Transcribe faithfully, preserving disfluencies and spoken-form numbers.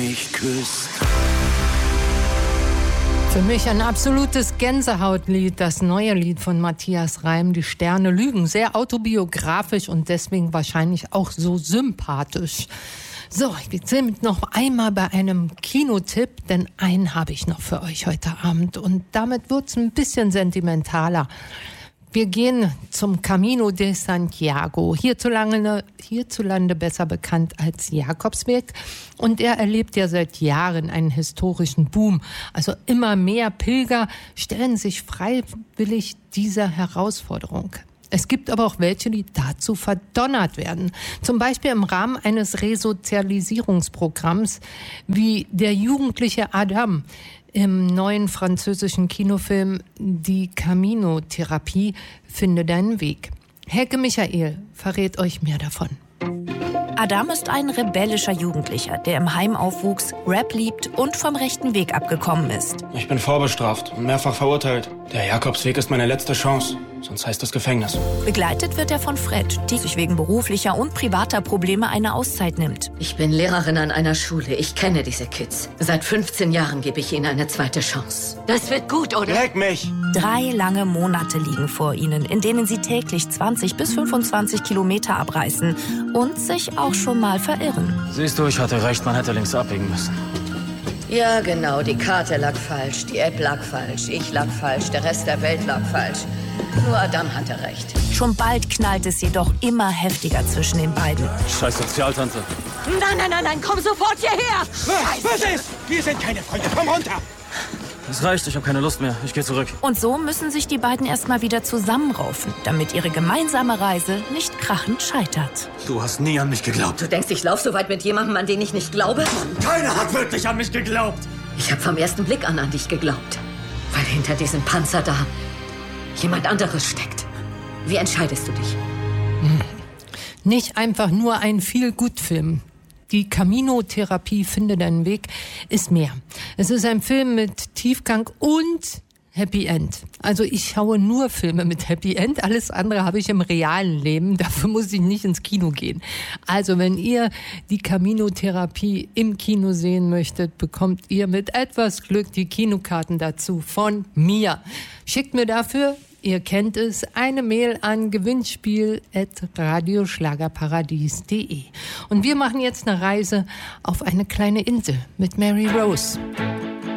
mich küsst. Für mich ein absolutes Gänsehautlied, das neue Lied von Matthias Reim, Die Sterne lügen. Sehr autobiografisch und deswegen wahrscheinlich auch so sympathisch. So, wir sind noch einmal bei einem Kinotipp, denn einen habe ich noch für euch heute Abend. Und damit wird's ein bisschen sentimentaler. Wir gehen zum Camino de Santiago, hierzulande, hierzulande besser bekannt als Jakobsweg. Und er erlebt ja seit Jahren einen historischen Boom. Also immer mehr Pilger stellen sich freiwillig dieser Herausforderung. Es gibt aber auch welche, die dazu verdonnert werden. Zum Beispiel im Rahmen eines Resozialisierungsprogramms wie der jugendliche Adam im neuen französischen Kinofilm Die Camino-Therapie, Finde deinen Weg. Helge Michael verrät euch mehr davon. Adam ist ein rebellischer Jugendlicher, der im Heim aufwuchs, Rap liebt und vom rechten Weg abgekommen ist. Ich bin vorbestraft und mehrfach verurteilt. Der Jakobsweg ist meine letzte Chance, sonst heißt das Gefängnis. Begleitet wird er von Fred, die sich wegen beruflicher und privater Probleme eine Auszeit nimmt. Ich bin Lehrerin an einer Schule. Ich kenne diese Kids. Seit fünfzehn Jahren gebe ich ihnen eine zweite Chance. Das wird gut, oder? Leck mich! Drei lange Monate liegen vor ihnen, in denen sie täglich zwanzig bis fünfundzwanzig Kilometer abreißen und sich auch schon mal verirren. Siehst du, ich hatte recht, man hätte links abbiegen müssen. Ja, genau. Die Karte lag falsch, die App lag falsch, ich lag falsch, der Rest der Welt lag falsch. Nur Adam hatte recht. Schon bald knallt es jedoch immer heftiger zwischen den beiden. Scheiß Sozialtante. Nein, nein, nein, nein, komm sofort hierher! Was, was ist? Wir sind keine Freunde, komm runter! Es reicht, ich habe keine Lust mehr. Ich gehe zurück. Und so müssen sich die beiden erstmal wieder zusammenraufen, damit ihre gemeinsame Reise nicht krachend scheitert. Du hast nie an mich geglaubt. Du denkst, ich laufe so weit mit jemandem, an den ich nicht glaube? Keiner hat wirklich an mich geglaubt. Ich habe vom ersten Blick an an dich geglaubt. Weil hinter diesem Panzer da jemand anderes steckt. Wie entscheidest du dich? Nicht einfach nur ein Feel-Good-Film. Die Camino-Therapie, Finde deinen Weg, ist mehr. Es ist ein Film mit Tiefgang und Happy End. Also ich schaue nur Filme mit Happy End. Alles andere habe ich im realen Leben. Dafür muss ich nicht ins Kino gehen. Also wenn ihr die Camino-Therapie im Kino sehen möchtet, bekommt ihr mit etwas Glück die Kinokarten dazu von mir. Schickt mir dafür, ihr kennt es, eine Mail an gewinnspiel at radioschlagerparadies punkt de. Und wir machen jetzt eine Reise auf eine kleine Insel mit Mary Rose.